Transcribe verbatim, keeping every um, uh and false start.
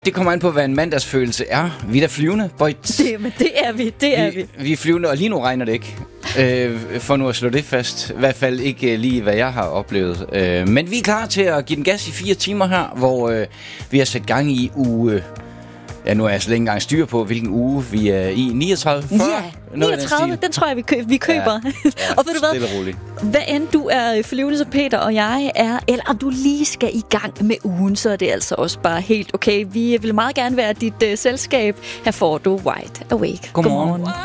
Det kommer an på, hvad en mandagsfølelse er. Vi er da flyvende, boy. Det, men det er vi, det er vi. Vi, vi er flyvende, og lige nu regner det ikke. Øh, for nu at slå det fast. I hvert fald ikke lige, hvad jeg har oplevet. Øh, men vi er klar til at give den gas i fire timer her, hvor øh, vi har sat gang i uge... Ja, nu er jeg slet ikke engang styr på, hvilken uge vi er i. niogtredive, fyrre? Ja, niogtredive, den, den tror jeg, vi, kø- vi køber. Ja, ja, og ved du hvad? Stille og roligt. Hvad end du er flyvende, som Peter og jeg er, eller om du lige skal i gang med ugen, så er det altså også bare helt okay. Vi vil meget gerne være dit uh, selskab. Her får du Wide Awake. Godmorgen. Godmorgen.